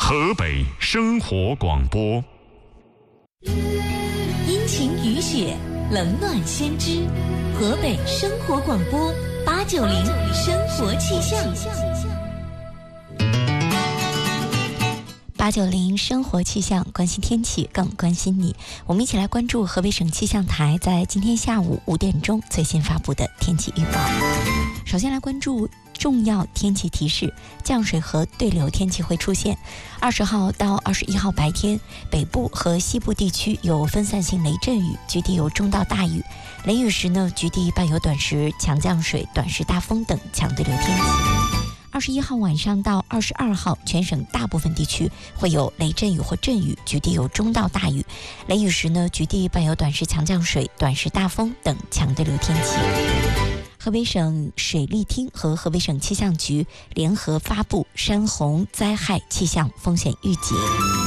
河北生活广播。 阴晴雨雪，冷暖先知。河北生活广播890生活气象。890生活气象，关心天气，更关心你。我们一起来关注河北省气象台在今天下午5点钟最新发布的天气预报。首先来关注重要天气提示，降水和对流天气会出现。20号到21号白天，北部和西部地区有分散性雷阵雨，局地有中到大雨。雷雨时呢，局地伴有短时强降水、短时大风等强对流天气。21号晚上到22号，全省大部分地区会有雷阵雨或阵雨，局地有中到大雨。雷雨时呢，局地伴有短时强降水、短时大风等强对流天气。河北省水利厅和河北省气象局联合发布山洪灾害气象风险预警。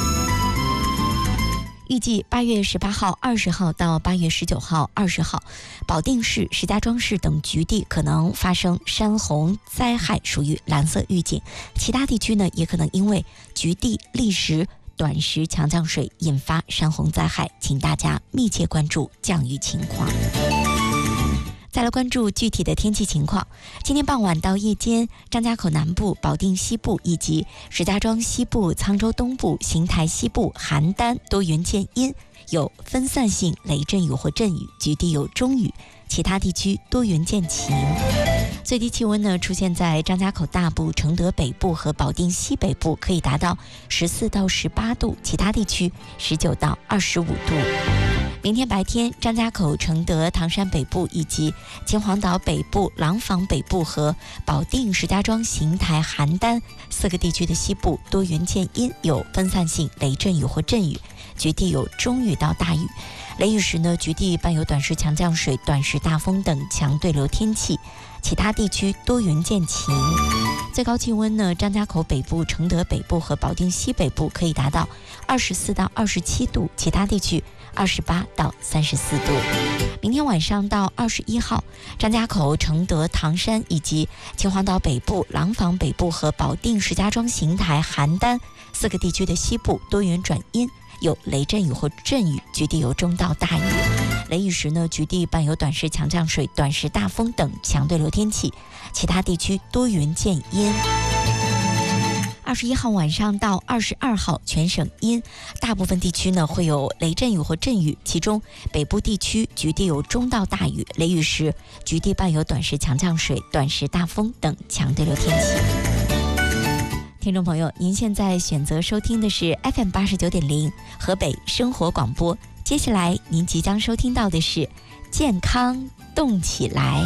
预计8月18号、20号到8月19号、20号，保定市、石家庄市等局地可能发生山洪灾害，属于蓝色预警。其他地区呢，也可能因为局地砾石、短时强降水引发山洪灾害，请大家密切关注降雨情况。再来关注具体的天气情况。今天傍晚到夜间，张家口南部、保定西部以及石家庄西部、沧州东部、邢台西部、邯郸多云见阴，有分散性雷阵雨或阵雨，局地有中雨，其他地区多云见晴。最低气温呢，出现在张家口大部、承德北部和保定西北部，可以达到14到18度，其他地区19到25度。明天白天，张家口、承德、唐山北部以及秦皇岛北部、廊坊北部和保定、石家庄、邢台、邯郸4个地区的西部多云见阴，有分散性雷阵雨或阵雨，局地有中雨到大雨。雷雨时呢，局地伴有短时强降水、短时大风等强对流天气，其他地区多云见晴。最高气温呢，张家口北部、承德北部和保定西北部可以达到24到27度，其他地区28到34度。明天晚上到21号，张家口、承德、唐山以及秦皇岛北部、廊坊北部和保定、石家庄、邢台、邯郸4个地区的西部多云转阴，有雷阵雨或阵雨，局地有中到大雨。雷雨时呢，局地伴有短时强降水、短时大风等强对流天气，其他地区多云见阴。21号晚上到22号，全省阴，大部分地区呢会有雷阵雨或阵雨，其中北部地区局地有中到大雨，雷雨时局地伴有短时强降水、短时大风等强对流天气。听众朋友，您现在选择收听的是 FM 89.0河北生活广播，接下来您即将收听到的是健康动起来。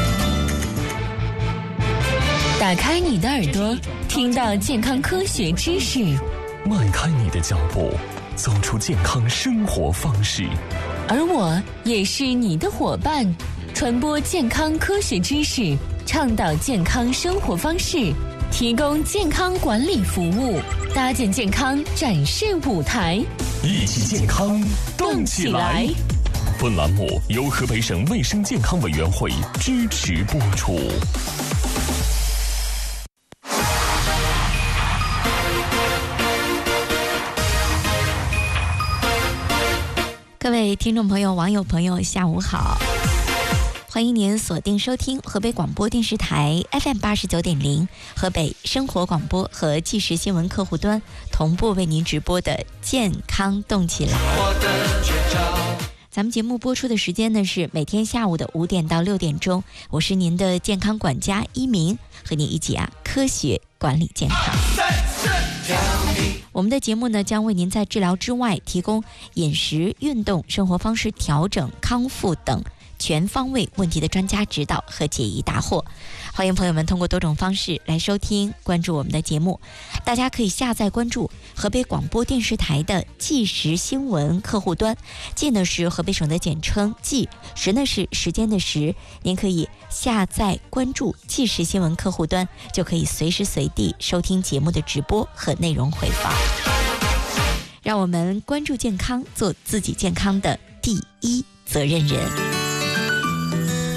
打开你的耳朵，听到健康科学知识； 迈开你的脚步，走出健康生活方式。 而我也是你的伙伴，传播健康科学知识，倡导健康生活方式，提供健康管理服务，搭建健康展示舞台， 一起健康动起来。本栏目由河北省卫生健康委员会支持播出。 各位听众朋友、网友朋友，下午好！欢迎您锁定收听河北广播电视台 FM 89.0河北生活广播和即时新闻客户端同步为您直播的健康动起来。咱们节目播出的时间呢是每天下午的5点到6点钟，我是您的健康管家一鸣，和你一起科学管理健康。我们的节目呢将为您在治疗之外提供饮食、运动、生活方式调整、康复等全方位问题的专家指导和解疑答惑。欢迎朋友们通过多种方式来收听关注我们的节目。大家可以下载关注河北广播电视台的即时新闻客户端，即呢是河北省的简称，即时呢是时间的时，您可以下载关注即时新闻客户端，就可以随时随地收听节目的直播和内容回放。让我们关注健康，做自己健康的第一责任人。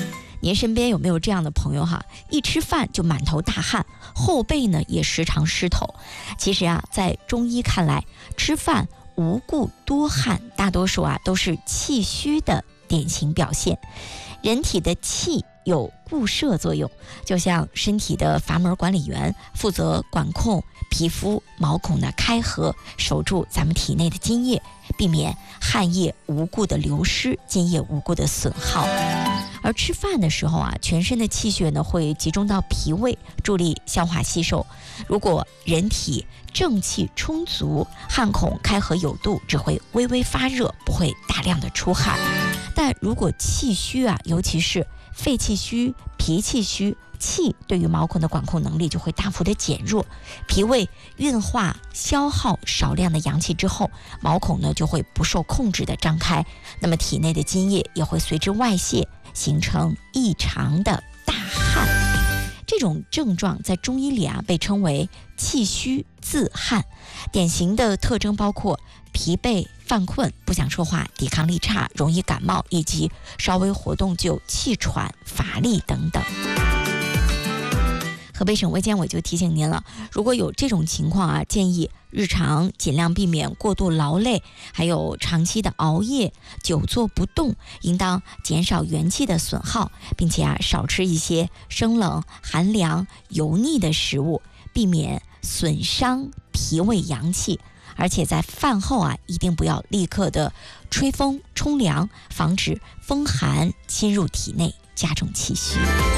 您身边有没有这样的朋友哈？一吃饭就满头大汗，后背呢也时常湿透。其实啊，在中医看来，吃饭无故多汗，大多数啊都是气虚的典型表现。人体的气有固摄作用，就像身体的阀门管理员，负责管控皮肤毛孔的开合，守住咱们体内的津液，避免汗液无故的流失，津液无故的损耗。而吃饭的时候啊，全身的气血呢会集中到脾胃，助力消化吸收。如果人体正气充足，汗孔开合有度，只会微微发热，不会大量的出汗。但如果气虚啊，尤其是肺气虚、脾气虚，气对于毛孔的管控能力就会大幅的减弱，脾胃运化消耗少量的阳气之后，毛孔呢就会不受控制的张开，那么体内的津液也会随之外泄，形成异常的大汗。这种症状在中医里啊被称为气虚自汗，典型的特征包括疲惫、犯困、不想说话、抵抗力差、容易感冒，以及稍微活动就气喘、乏力等等。河北省卫健委就提醒您了，如果有这种情况啊，建议日常尽量避免过度劳累，还有长期的熬夜、久坐不动，应当减少元气的损耗，并且少吃一些生冷、寒凉、油腻的食物，避免损伤脾胃阳气。而且在饭后啊，一定不要立刻的吹风、冲凉，防止风寒侵入体内，加重气虚。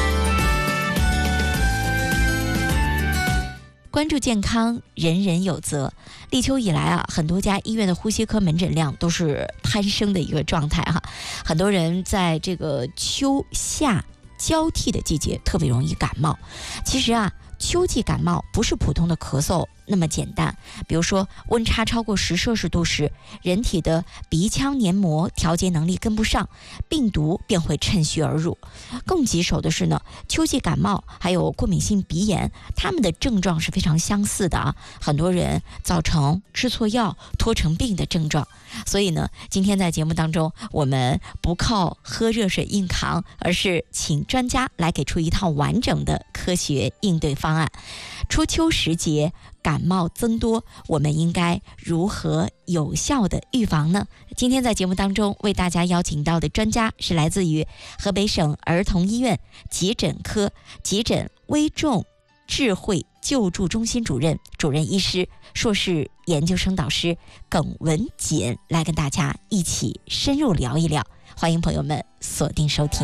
关注健康，人人有责。立秋以来啊，很多家医院的呼吸科门诊量都是攀升的一个状态哈。很多人在这个秋夏交替的季节特别容易感冒。其实啊，秋季感冒不是普通的咳嗽那么简单。比如说温差超过10摄氏度时，人体的鼻腔黏膜调节能力跟不上，病毒便会趁虚而入。更棘手的是呢，秋季感冒还有过敏性鼻炎，它们的症状是非常相似的啊，很多人造成吃错药、拖成病的症状。所以呢，今天在节目当中，我们不靠喝热水硬扛，而是请专家来给出一套完整的科学应对方案。初秋时节感冒增多，我们应该如何有效的预防呢？今天在节目当中为大家邀请到的专家是来自于河北省儿童医院急诊科急诊危重智慧救助中心主任医师、硕士研究生导师耿文锦，来跟大家一起深入聊一聊。欢迎朋友们锁定收听。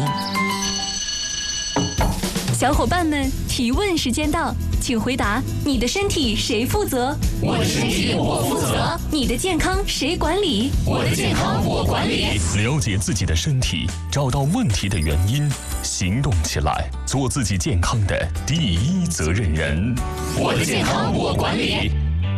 小伙伴们，提问时间到，请回答：你的身体谁负责？ 我的身体我负责。 你的健康谁管理？ 我的健康我管理。了解自己的身体，找到问题的原因，行动起来，做自己健康的第一责任人。我的健康我管理。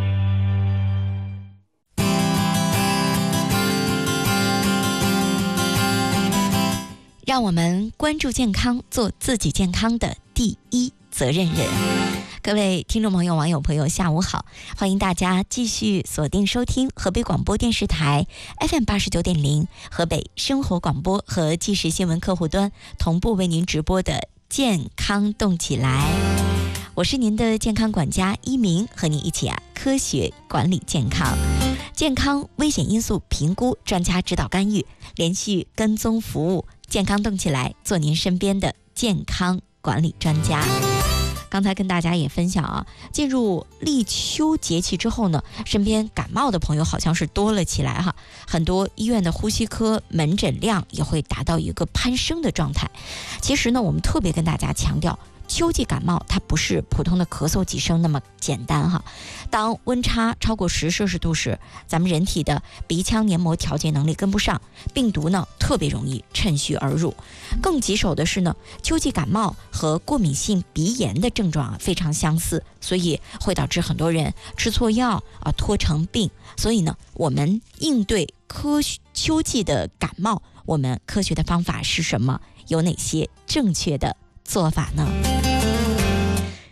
让我们关注健康，做自己健康的第一责任人。各位听众朋友、网友朋友，下午好！欢迎大家继续锁定收听河北广播电视台 FM 89.0、河北生活广播和即时新闻客户端同步为您直播的健康动起来。我是您的健康管家一鸣，和您一起科学管理健康。健康危险因素评估，专家指导干预，连续跟踪服务，健康动起来，做您身边的健康管理专家。刚才跟大家也分享啊，进入立秋节气之后呢，身边感冒的朋友好像是多了起来哈，很多医院的呼吸科门诊量也会达到一个攀升的状态。其实呢，我们特别跟大家强调，秋季感冒它不是普通的咳嗽几声那么简单哈。当温差超过10摄氏度时，咱们人体的鼻腔黏膜调节能力跟不上，病毒呢特别容易趁虚而入。更棘手的是呢，秋季感冒和过敏性鼻炎的症状非常相似，所以会导致很多人吃错药拖成病。所以呢，我们应对秋季的感冒，我们科学的方法是什么？有哪些正确的做法呢？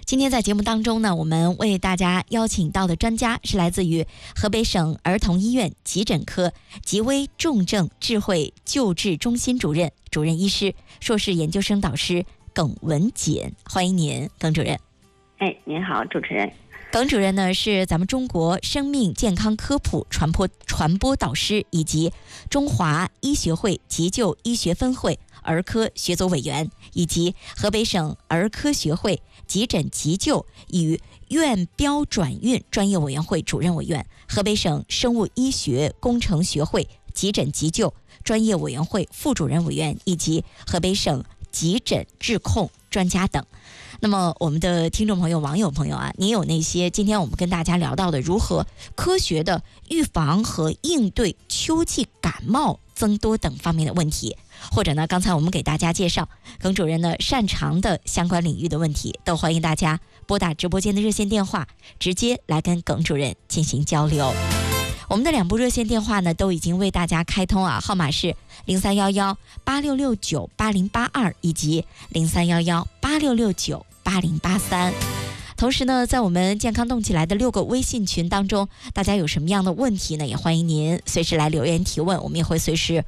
今天在节目当中呢，我们为大家邀请到的专家是来自于河北省儿童医院急诊科急危重症智慧救治中心主任医师、硕士研究生导师耿文锦，欢迎您，耿主任。 您好，主持人。 耿主任呢是咱们中国生命健康科普传播导师，以及中华医学会急救医学分会儿科学组委员，以及河北省儿科学会急诊急救与院标转运专业委员会主任委员，河北省生物医学工程学会急诊急救专业委员会副主任委员，以及河北省急诊治控专家等。那么我们的听众朋友、网友朋友啊，你有那些今天我们跟大家聊到的如何科学的预防和应对秋季感冒增多等方面的问题，或者呢刚才我们给大家介绍耿主任呢擅长的相关领域的问题，都欢迎大家拨打直播间的热线电话，直接来跟耿主任进行交流。我们的2部热线电话呢都已经为大家开通啊，号码是031186698082以及031186698083。同时呢，在我们健康动起来的6个微信群当中，大家有什么样的问题呢，也欢迎您随时来留言提问，我们也会随时